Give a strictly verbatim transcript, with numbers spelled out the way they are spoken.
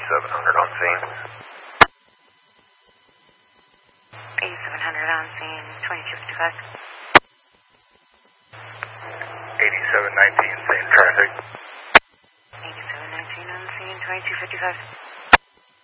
eighty-seven hundred on scene. eighty-seven hundred on scene, twenty-two fifty-five. eighty-seven nineteen, same traffic. eighty-seven nineteen on scene, twenty-two fifty-five.